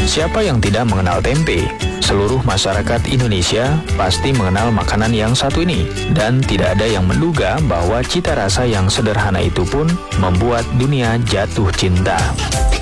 Siapa yang tidak mengenal tempe? Seluruh masyarakat Indonesia pasti mengenal makanan yang satu ini, dan tidak ada yang menduga bahwa cita rasa yang sederhana itu pun membuat dunia jatuh cinta.